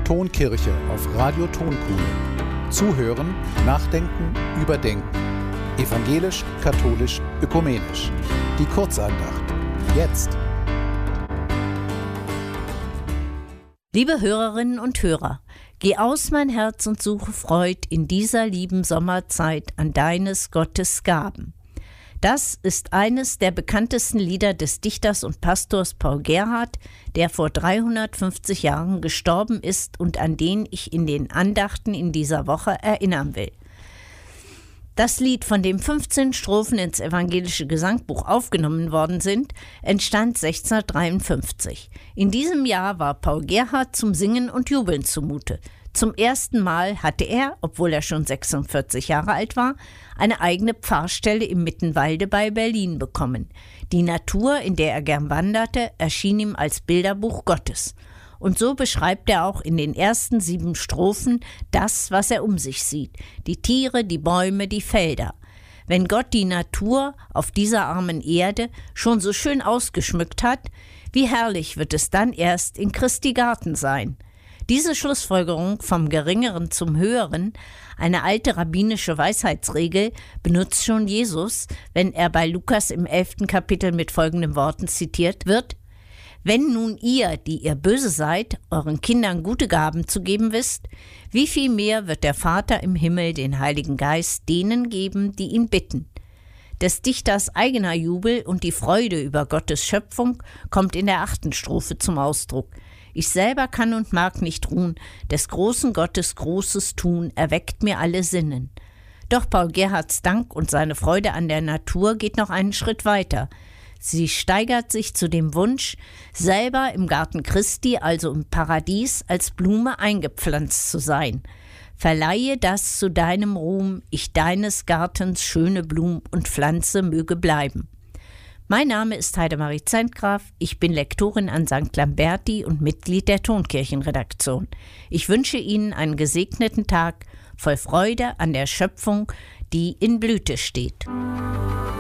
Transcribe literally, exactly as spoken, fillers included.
Tonkirche auf Radio Tonkuhle. Zuhören, nachdenken, überdenken. Evangelisch, katholisch, ökumenisch. Die Kurzandacht. Jetzt. Liebe Hörerinnen und Hörer, geh aus mein Herz und suche Freud in dieser lieben Sommerzeit an deines Gottes Gaben. Das ist eines der bekanntesten Lieder des Dichters und Pastors Paul Gerhardt, der vor dreihundertfünfzig Jahren gestorben ist und an den ich in den Andachten in dieser Woche erinnern will. Das Lied, von dem fünfzehn Strophen ins evangelische Gesangbuch aufgenommen worden sind, entstand sechzehnhundertdreiundfünfzig. In diesem Jahr war Paul Gerhardt zum Singen und Jubeln zumute. Zum ersten Mal hatte er, obwohl er schon sechsundvierzig Jahre alt war, eine eigene Pfarrstelle im Mittenwalde bei Berlin bekommen. Die Natur, in der er gern wanderte, erschien ihm als Bilderbuch Gottes. Und so beschreibt er auch in den ersten sieben Strophen das, was er um sich sieht: die Tiere, die Bäume, die Felder. Wenn Gott die Natur auf dieser armen Erde schon so schön ausgeschmückt hat, wie herrlich wird es dann erst in Christi Garten sein. Diese Schlussfolgerung vom Geringeren zum Höheren, eine alte rabbinische Weisheitsregel, benutzt schon Jesus, wenn er bei Lukas im elften Kapitel mit folgenden Worten zitiert wird: Wenn nun ihr, die ihr böse seid, euren Kindern gute Gaben zu geben wisst, wie viel mehr wird der Vater im Himmel den Heiligen Geist denen geben, die ihn bitten. Des Dichters eigener Jubel und die Freude über Gottes Schöpfung kommt in der achten Strophe zum Ausdruck. Ich selber kann und mag nicht ruhen, des großen Gottes großes Tun erweckt mir alle Sinnen. Doch Paul Gerhardts Dank und seine Freude an der Natur geht noch einen Schritt weiter. Sie steigert sich zu dem Wunsch, selber im Garten Christi, also im Paradies, als Blume eingepflanzt zu sein. Verleihe das zu deinem Ruhm, ich deines Gartens schöne Blum und Pflanze möge bleiben. Mein Name ist Heidemarie Zentgraf, ich bin Lektorin an Sankt Lamberti und Mitglied der Tonkirchenredaktion. Ich wünsche Ihnen einen gesegneten Tag voll Freude an der Schöpfung, die in Blüte steht.